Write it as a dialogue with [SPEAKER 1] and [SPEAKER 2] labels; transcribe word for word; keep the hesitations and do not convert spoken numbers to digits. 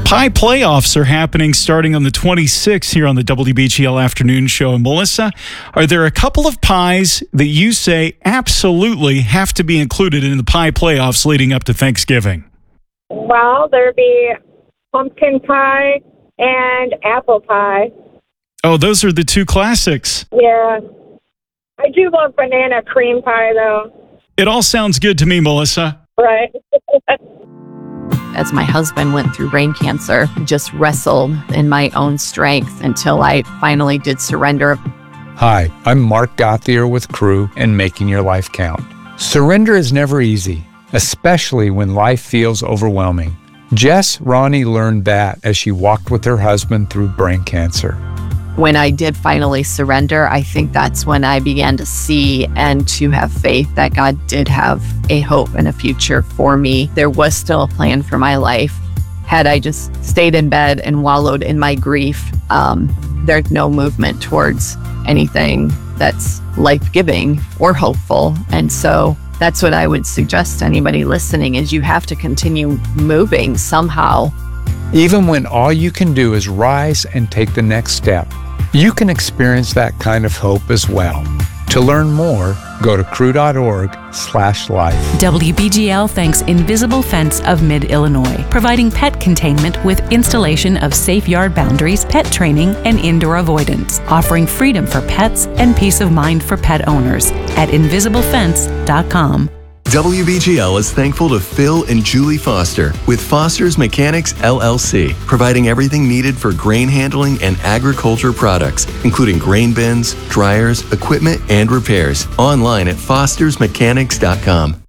[SPEAKER 1] Pie playoffs are happening starting on the twenty-sixth here on the W B G L Afternoon Show. And Melissa, are there a couple of pies that you say absolutely have to be included in the pie playoffs leading up to Thanksgiving?
[SPEAKER 2] Well, there'd be pumpkin pie and apple pie.
[SPEAKER 1] Oh, those are the two classics.
[SPEAKER 2] Yeah. I do love banana cream pie, though.
[SPEAKER 1] It all sounds good to me, Melissa.
[SPEAKER 2] Right.
[SPEAKER 3] As my husband went through brain cancer, I just wrestled in my own strength until I finally did surrender.
[SPEAKER 4] Hi, I'm Mark Gauthier with Crew and Making Your Life Count. Surrender is never easy, especially when life feels overwhelming. Jess Ronnie learned that as she walked with her husband through brain cancer.
[SPEAKER 3] When I did finally surrender, I think that's when I began to see and to have faith that God did have a hope and a future for me. There was still a plan for my life. Had I just stayed in bed and wallowed in my grief, um, there's no movement towards anything that's life-giving or hopeful. And so that's what I would suggest to anybody listening is you have to continue moving somehow.
[SPEAKER 4] Even when all you can do is rise and take the next step, you can experience that kind of hope as well. To learn more, go to crew.org slash life.
[SPEAKER 5] W B G L thanks Invisible Fence of Mid-Illinois, providing pet containment with installation of safe yard boundaries, pet training, and indoor avoidance, offering freedom for pets and peace of mind for pet owners at invisible fence dot com.
[SPEAKER 6] W B G L is thankful to Phil and Julie Foster with Foster's Mechanics L L C, providing everything needed for grain handling and agriculture products, including grain bins, dryers, equipment, and repairs. Online at fosters mechanics dot com.